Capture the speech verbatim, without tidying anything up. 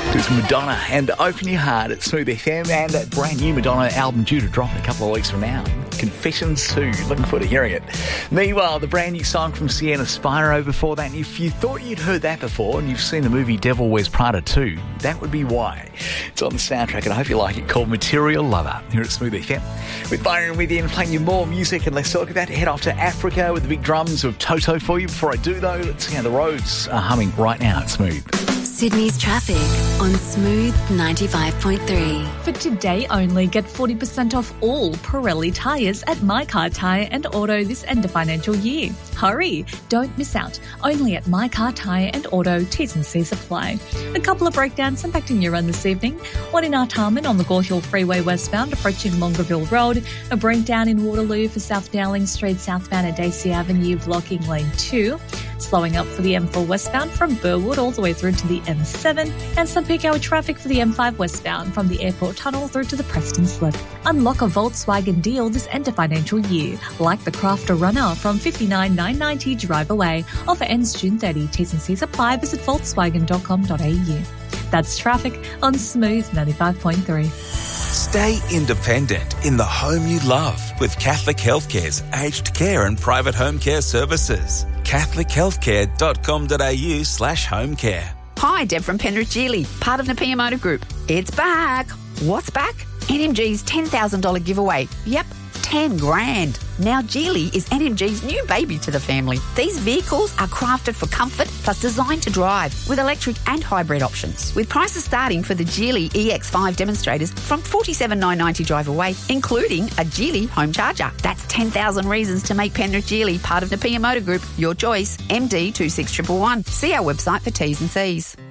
It's Madonna and Open Your Heart at Smooth F M, and a brand new Madonna album due to drop in a couple of weeks from now. Confessions two. Looking forward to hearing it. Meanwhile, the brand new song from Sienna Spyro before that. And if you thought you'd heard that before and you've seen the movie Devil Wears Prada two, that would be why. It's on the soundtrack and I hope you like it, called Material Lover here at Smooth F M. With Byron with you and playing you more music, and let's talk about to head off to Africa with the big drums of Toto for you. Before I do though, let's see how the roads are humming right now at Smooth. Sydney's traffic on Smooth ninety-five point three. For today only, get forty percent off all Pirelli tyres at My Car Tyre and Auto this end of financial year. Hurry! Don't miss out. Only at My Car Tyre and Auto. T's and C's apply. A couple of breakdowns impacting your run this evening. One in Artarmon on the Gore Hill Freeway westbound approaching Longueville Road. A breakdown in Waterloo for South Dowling Street southbound at Daisy Avenue blocking lane two. Slowing up for the M four westbound from Burwood all the way through to the M seven, and some peak hour traffic for the M five westbound from the Airport Tunnel through to the Preston Slip. Unlock a Volkswagen deal this end of financial year, like the Crafter Runner from fifty-nine thousand nine hundred ninety drive away. Offer ends June thirtieth. T's and C's apply. Visit volkswagen dot com dot a u. That's traffic on Smooth ninety-five point three. Stay independent in the home you love with Catholic Healthcare's aged care and private home care services. catholic healthcare dot com dot a u slash home care. Hi, Deb from Penrith Geely, part of the Nepia Motor Group. It's back. What's back? N M G's ten thousand dollars giveaway. Yep, ten grand. Now Geely is N M G's new baby to the family. These vehicles are crafted for comfort plus designed to drive with electric and hybrid options. With prices starting for the Geely E X five demonstrators from forty-seven thousand nine hundred ninety drive away, including a Geely home charger. That's ten thousand reasons to make Penrith Geely part of Nepia Motor Group your choice. M D two six one one one. See our website for T's and C's.